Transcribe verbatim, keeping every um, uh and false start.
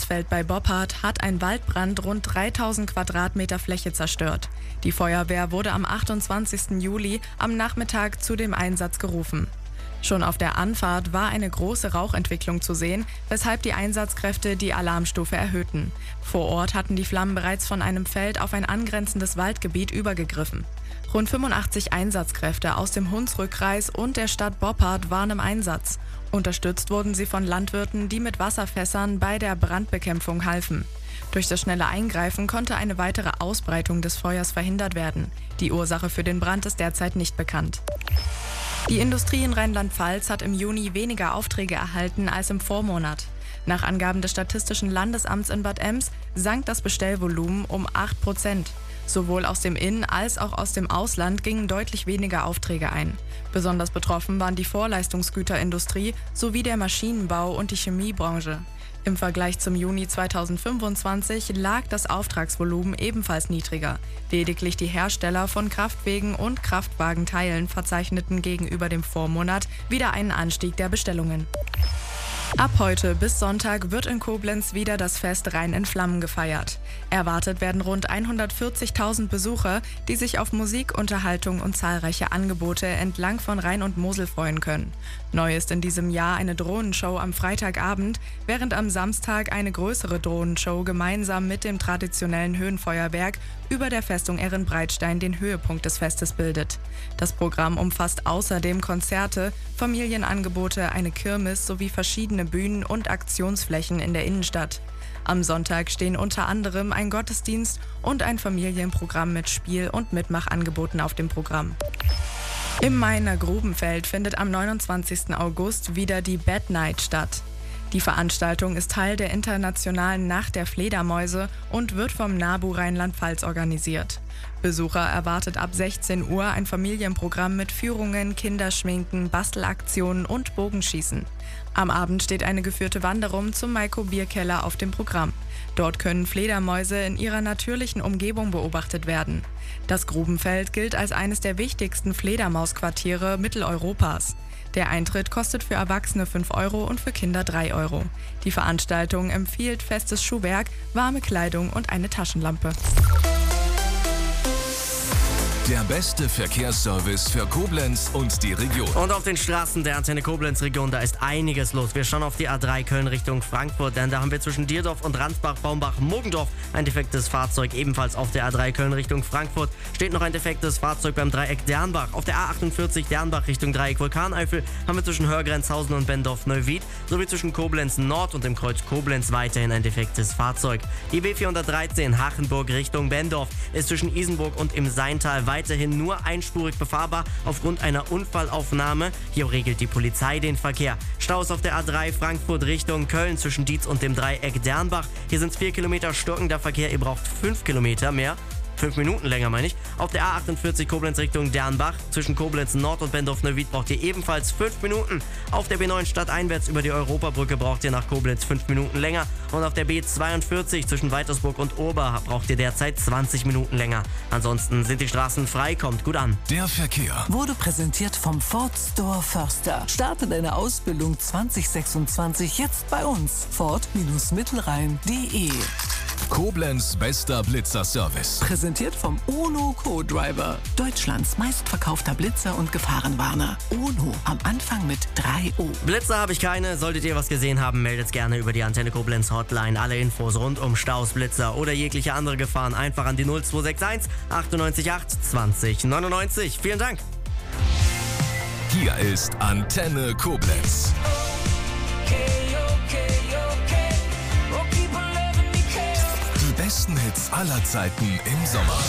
Marsfeld bei Boppard hat ein Waldbrand rund dreitausend Quadratmeter Fläche zerstört. Die Feuerwehr wurde am achtundzwanzigsten Juli am Nachmittag zu dem Einsatz gerufen. Schon auf der Anfahrt war eine große Rauchentwicklung zu sehen, weshalb die Einsatzkräfte die Alarmstufe erhöhten. Vor Ort hatten die Flammen bereits von einem Feld auf ein angrenzendes Waldgebiet übergegriffen. Rund fünfundachtzig Einsatzkräfte aus dem Hunsrückkreis und der Stadt Boppard waren im Einsatz. Unterstützt wurden sie von Landwirten, die mit Wasserfässern bei der Brandbekämpfung halfen. Durch das schnelle Eingreifen konnte eine weitere Ausbreitung des Feuers verhindert werden. Die Ursache für den Brand ist derzeit nicht bekannt. Die Industrie in Rheinland-Pfalz hat im Juni weniger Aufträge erhalten als im Vormonat. Nach Angaben des Statistischen Landesamts in Bad Ems sank das Bestellvolumen um acht Prozent. Sowohl aus dem In- als auch aus dem Ausland gingen deutlich weniger Aufträge ein. Besonders betroffen waren die Vorleistungsgüterindustrie sowie der Maschinenbau und die Chemiebranche. Im Vergleich zum Juni zweitausendfünfundzwanzig lag das Auftragsvolumen ebenfalls niedriger. Lediglich die Hersteller von Kraftwegen und Kraftwagenteilen verzeichneten gegenüber dem Vormonat wieder einen Anstieg der Bestellungen. Ab heute bis Sonntag wird in Koblenz wieder das Fest Rhein in Flammen gefeiert. Erwartet werden rund hundertvierzigtausend Besucher, die sich auf Musik, Unterhaltung und zahlreiche Angebote entlang von Rhein und Mosel freuen können. Neu ist in diesem Jahr eine Drohnenshow am Freitagabend, während am Samstag eine größere Drohnenshow gemeinsam mit dem traditionellen Höhenfeuerwerk über der Festung Ehrenbreitstein den Höhepunkt des Festes bildet. Das Programm umfasst außerdem Konzerte, Familienangebote, eine Kirmes sowie verschiedene Bühnen und Aktionsflächen in der Innenstadt. Am Sonntag stehen unter anderem ein Gottesdienst und ein Familienprogramm mit Spiel- und Mitmachangeboten auf dem Programm. Im Mainer Grubenfeld findet am neunundzwanzigsten August wieder die Bad Night statt. Die Veranstaltung ist Teil der internationalen Nacht der Fledermäuse und wird vom NABU Rheinland-Pfalz organisiert. Besucher erwartet ab sechzehn Uhr ein Familienprogramm mit Führungen, Kinderschminken, Bastelaktionen und Bogenschießen. Am Abend steht eine geführte Wanderung zum Maiko-Bierkeller auf dem Programm. Dort können Fledermäuse in ihrer natürlichen Umgebung beobachtet werden. Das Grubenfeld gilt als eines der wichtigsten Fledermausquartiere Mitteleuropas. Der Eintritt kostet für Erwachsene fünf Euro und für Kinder drei Euro. Die Veranstaltung empfiehlt festes Schuhwerk, warme Kleidung und eine Taschenlampe. Der beste Verkehrsservice für Koblenz und die Region. Und auf den Straßen der Antenne Koblenz-Region, da ist einiges los. Wir schauen auf die A drei Köln Richtung Frankfurt, denn da haben wir zwischen Dierdorf und Ransbach-Baumbach-Muggendorf ein defektes Fahrzeug. Ebenfalls auf der A drei Köln Richtung Frankfurt steht noch ein defektes Fahrzeug beim Dreieck Dernbach. Auf der A achtundvierzig Dernbach Richtung Dreieck Vulkaneifel haben wir zwischen Hörgrenzhausen und Bendorf-Neuwied sowie zwischen Koblenz Nord und dem Kreuz Koblenz weiterhin ein defektes Fahrzeug. Die B vierhundertdreizehn Hachenburg Richtung Bendorf ist zwischen Isenburg und im Seintal weiterhin nur einspurig befahrbar aufgrund einer Unfallaufnahme. Hier regelt die Polizei den Verkehr. Staus auf der A drei Frankfurt Richtung Köln zwischen Dietz und dem Dreieck Dernbach. Hier sind es vier Kilometer stockender Verkehr. Ihr braucht fünf Kilometer mehr. Fünf Minuten länger, meine ich. Auf der A achtundvierzig Koblenz Richtung Dernbach. Zwischen Koblenz Nord und Bendorf-Neuwied braucht ihr ebenfalls fünf Minuten. Auf der B neun stadteinwärts über die Europabrücke braucht ihr nach Koblenz fünf Minuten länger. Und auf der B zweiundvierzig zwischen Weitersburg und Ober braucht ihr derzeit zwanzig Minuten länger. Ansonsten sind die Straßen frei, kommt gut an. Der Verkehr wurde präsentiert vom Ford Store Förster. Starte deine Ausbildung zwanzig sechsundzwanzig jetzt bei uns. Ford Mittelrhein punkt de. Koblenz bester Blitzer-Service. Präsentiert vom UNO Co-Driver. Deutschlands meistverkaufter Blitzer und Gefahrenwarner. UNO, am Anfang mit drei O. Blitzer habe ich keine. Solltet ihr was gesehen haben, meldet gerne über die Antenne Koblenz Hotline. Alle Infos rund um Staus, Blitzer oder jegliche andere Gefahren einfach an die null zwei sechs eins achtundneunzig acht zwanzig neunundneunzig. Vielen Dank. Hier ist Antenne Koblenz. Die besten Hits aller Zeiten im Sommer.